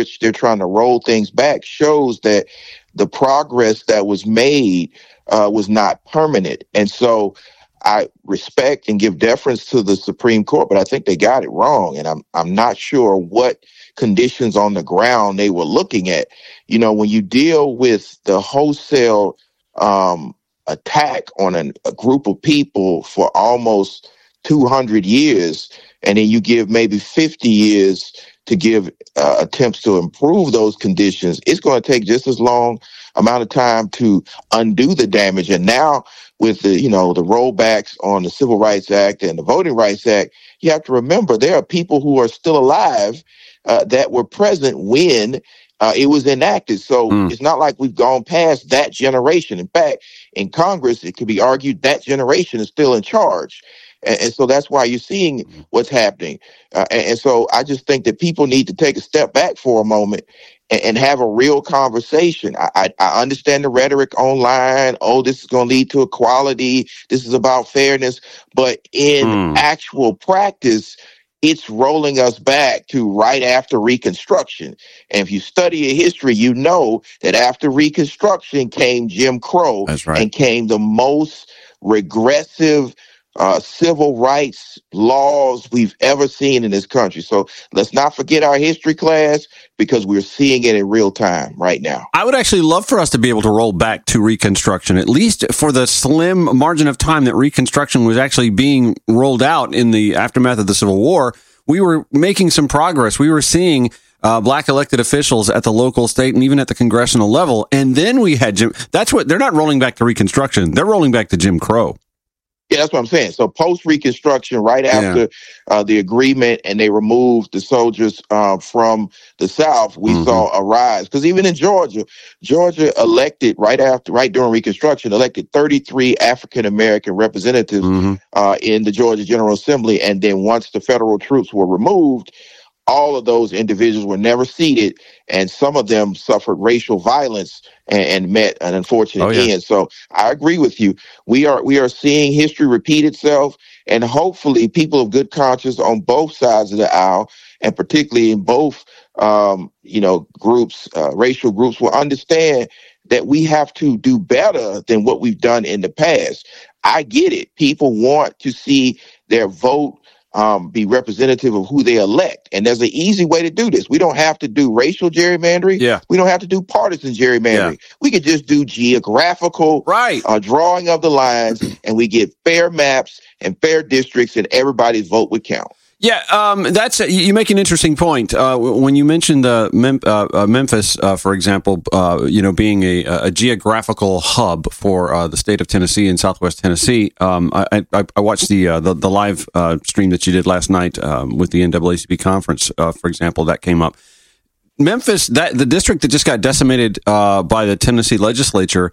which they're trying to roll things back shows that the progress that was made was not permanent. And so I respect and give deference to the Supreme Court, but I think they got it wrong. And I'm not sure what conditions on the ground they were looking at. You know, when you deal with the wholesale attack on a group of people for almost 200 years, and then you give maybe 50 years to give attempts to improve those conditions, it's going to take just as long amount of time to undo the damage. And now with the rollbacks on the Civil Rights Act and the Voting Rights Act, you have to remember there are people who are still alive that were present when it was enacted. So it's not like we've gone past that generation. In fact, in Congress, it could be argued that generation is still in charge. And so that's why you're seeing what's happening. And so I just think that people need to take a step back for a moment and have a real conversation. I understand the rhetoric online. Oh, this is going to lead to equality. This is about fairness. But in actual practice, it's rolling us back to right after Reconstruction. And if you study a history, you know that after Reconstruction came Jim Crow. That's right. And came the most regressive civil rights laws we've ever seen in this country. So let's not forget our history class, because we're seeing it in real time right now. I would actually love for us to be able to roll back to Reconstruction, at least for the slim margin of time that Reconstruction was actually being rolled out in the aftermath of the Civil War. We were making some progress. We were seeing black elected officials at the local, state, and even at the congressional level. And then we had Jim. That's what they're not rolling back to Reconstruction. They're rolling back to Jim Crow. Yeah, that's what I'm saying. So post-Reconstruction, right after the agreement, and they removed the soldiers from the South, we saw a rise. Because even in Georgia elected right during Reconstruction, elected 33 African-American representatives in the Georgia General Assembly. And then once the federal troops were removed, all of those individuals were never seated, and some of them suffered racial violence and met an unfortunate end. So I agree with you. We are seeing history repeat itself, and hopefully people of good conscience on both sides of the aisle, and particularly in both groups, racial groups, will understand that we have to do better than what we've done in the past. I get it. People want to see their vote be representative of who they elect. And there's an easy way to do this. We don't have to do racial gerrymandering. Yeah. We don't have to do partisan gerrymandering. Yeah. We could just do geographical drawing of the lines, and we get fair maps and fair districts, and everybody's vote would count. Yeah, that's you make an interesting point when you mentioned Memphis, for example. Being a geographical hub for the state of Tennessee and Southwest Tennessee. I watched the live stream that you did last night with the NAACP conference, for example. That came up. Memphis, the district that just got decimated by the Tennessee legislature.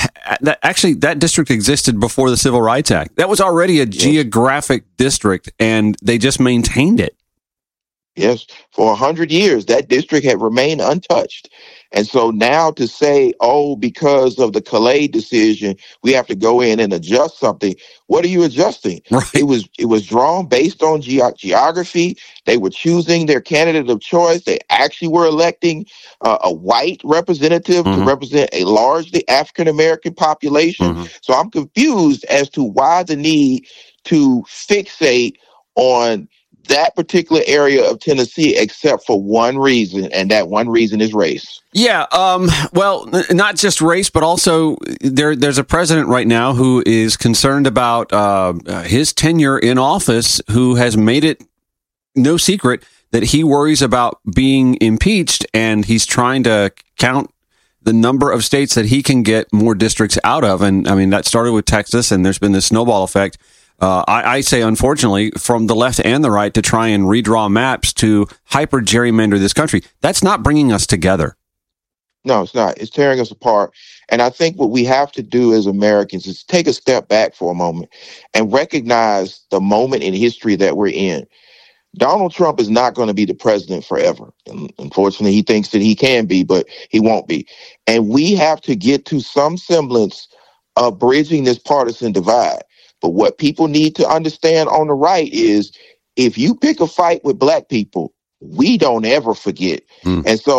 That district existed before the Civil Rights Act. That was already a geographic district, and they just maintained it. Yes, for 100 years, that district had remained untouched. And so now to say, because of the Calais decision, we have to go in and adjust something. What are you adjusting? Right. It was drawn based on geography. They were choosing their candidate of choice. They actually were electing a white representative to represent a largely African-American population. So I'm confused as to why the need to fixate on that particular area of Tennessee, except for one reason, and that one reason is race. Yeah, well, not just race, but also there's a president right now who is concerned about his tenure in office, who has made it no secret that he worries about being impeached, and he's trying to count the number of states that he can get more districts out of. And I mean, that started with Texas, and there's been this snowball effect. I say, unfortunately, from the left and the right, to try and redraw maps to hyper gerrymander this country. That's not bringing us together. No, it's not. It's tearing us apart. And I think what we have to do as Americans is take a step back for a moment and recognize the moment in history that we're in. Donald Trump is not going to be the president forever. And unfortunately, he thinks that he can be, but he won't be. And we have to get to some semblance of bridging this partisan divide. But what people need to understand on the right is, if you pick a fight with black people, we don't ever forget. And so